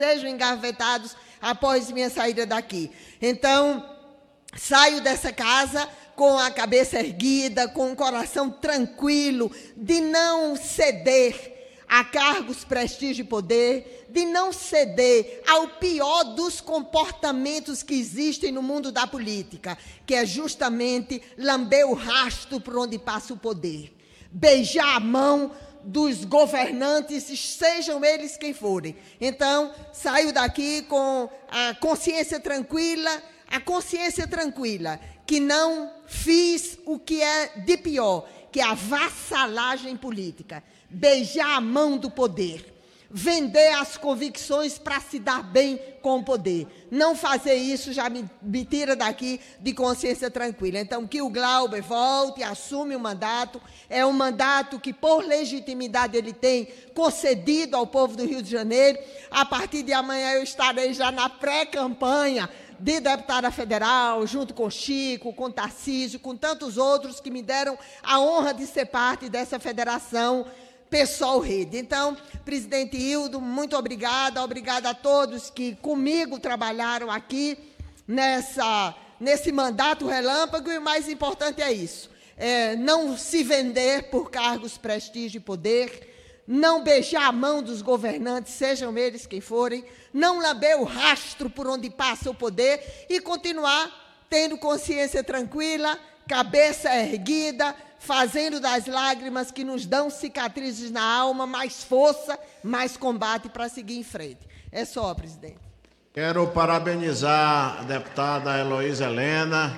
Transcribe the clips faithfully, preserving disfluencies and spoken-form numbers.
sejam engavetados após minha saída daqui. Então, saio dessa casa com a cabeça erguida, com o coração tranquilo, de não ceder a cargos, prestígio e poder, de não ceder ao pior dos comportamentos que existem no mundo da política, que é justamente lamber o rastro por onde passa o poder, beijar a mão dos governantes, sejam eles quem forem. Então, saio daqui com a consciência tranquila, a consciência tranquila, que não fiz o que é de pior, que é a vassalagem política, beijar a mão do poder, vender as convicções para se dar bem com o poder. Não fazer isso já me, me tira daqui de consciência tranquila. Então, que o Glauber volte e assume o mandato. É um mandato que, por legitimidade, ele tem concedido ao povo do Rio de Janeiro. A partir de amanhã eu estarei já na pré-campanha de deputada federal, junto com Chico, com Tarcísio, com tantos outros que me deram a honra de ser parte dessa federação Pessoal Rede. Então, presidente Hildo, muito obrigada, obrigada a todos que comigo trabalharam aqui nessa, nesse mandato relâmpago, e o mais importante é isso, é não se vender por cargos, prestígio e poder, não beijar a mão dos governantes, sejam eles quem forem, não lamber o rastro por onde passa o poder e continuar tendo consciência tranquila, cabeça erguida, fazendo das lágrimas que nos dão cicatrizes na alma mais força, mais combate para seguir em frente. É só, presidente. Quero parabenizar a deputada Heloísa Helena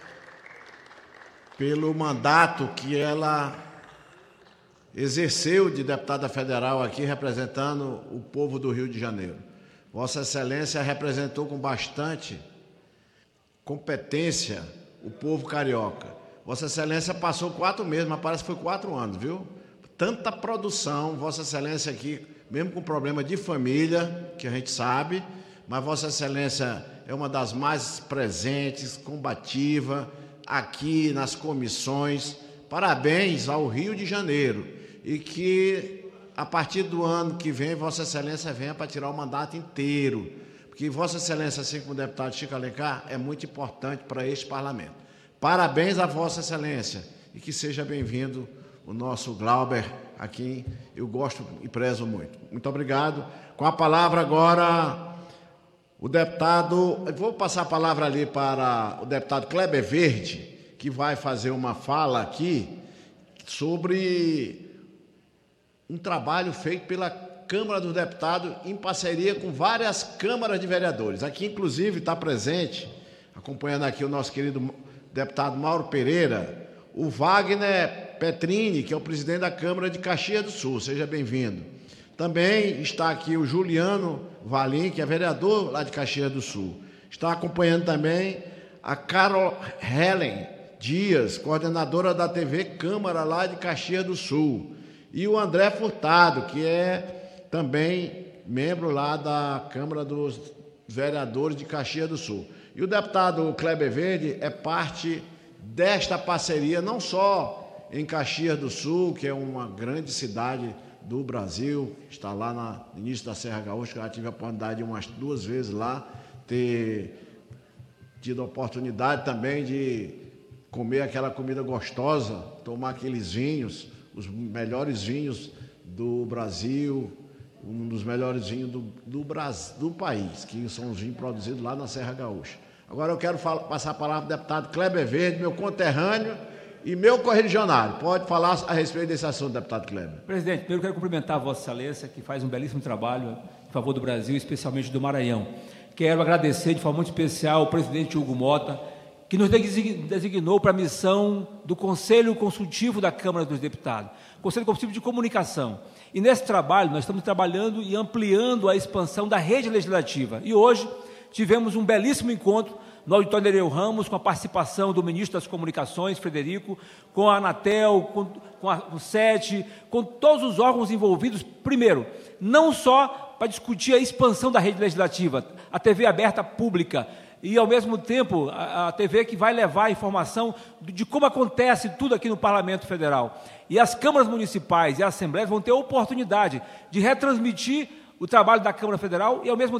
pelo mandato que ela exerceu de deputada federal aqui, representando o povo do Rio de Janeiro. Vossa Excelência representou com bastante competência o povo carioca. Vossa Excelência passou quatro meses, mas parece que foi quatro anos, viu? Tanta produção, Vossa Excelência aqui, mesmo com problema de família, que a gente sabe, mas Vossa Excelência é uma das mais presentes, combativa, aqui nas comissões. Parabéns ao Rio de Janeiro. E que, a partir do ano que vem, Vossa Excelência venha para tirar o mandato inteiro. Porque Vossa Excelência, assim como o deputado Chico Alencar, é muito importante para este parlamento. Parabéns a Vossa Excelência e que seja bem-vindo o nosso Glauber, a quem eu gosto e prezo muito. Muito obrigado. Com a palavra agora, o deputado... Eu vou passar a palavra ali para o deputado Kleber Verde, que vai fazer uma fala aqui sobre um trabalho feito pela Câmara dos Deputados em parceria com várias câmaras de vereadores. Aqui, inclusive, está presente, acompanhando aqui o nosso querido deputado Mauro Pereira, o Wagner Petrini, que é o presidente da Câmara de Caxias do Sul. Seja bem-vindo. Também está aqui o Juliano Valim, que é vereador lá de Caxias do Sul. Está acompanhando também a Carol Helen Dias, coordenadora da T V Câmara lá de Caxias do Sul. E o André Furtado, que é também membro lá da Câmara dos Vereadores de Caxias do Sul. E o deputado Kleber Verde é parte desta parceria, não só em Caxias do Sul, que é uma grande cidade do Brasil, está lá no início da Serra Gaúcha, que eu já tive a oportunidade de umas duas vezes lá, ter tido a oportunidade também de comer aquela comida gostosa, tomar aqueles vinhos, os melhores vinhos do Brasil, um dos melhores vinhos do, do, Brasil, do país, que são os vinhos produzidos lá na Serra Gaúcha. Agora eu quero falar, passar a palavra ao deputado Kleber Verde, meu conterrâneo e meu correligionário. Pode falar a respeito desse assunto, deputado Kleber. Presidente, primeiro quero cumprimentar a Vossa Excelência, que faz um belíssimo trabalho em favor do Brasil, especialmente do Maranhão. Quero agradecer de forma muito especial ao presidente Hugo Mota, que nos designou para a missão do Conselho Consultivo da Câmara dos Deputados, Conselho Consultivo de Comunicação. E nesse trabalho, nós estamos trabalhando e ampliando a expansão da rede legislativa. E hoje tivemos um belíssimo encontro no Auditório Nereu Ramos, com a participação do ministro das Comunicações, Frederico, com a Anatel, com, com a, o SET, com todos os órgãos envolvidos, primeiro, não só para discutir a expansão da rede legislativa, a T V aberta pública, e, ao mesmo tempo, a, a T V que vai levar a informação de, de como acontece tudo aqui no Parlamento Federal. E as câmaras municipais e as assembleias vão ter a oportunidade de retransmitir o trabalho da Câmara Federal e, ao mesmo